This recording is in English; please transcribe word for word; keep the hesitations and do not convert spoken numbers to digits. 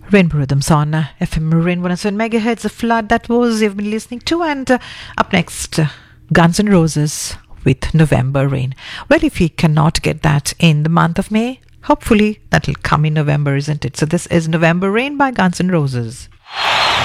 Rainbow Rhythms on uh, F M Rain one oh seven megahertz. A flood that was you've been listening to, and uh, up next, uh, Guns N' Roses with November Rain. Well, if we cannot get that in the month of May, hopefully that'll come in November, isn't it? So this is November Rain by Guns N' Roses.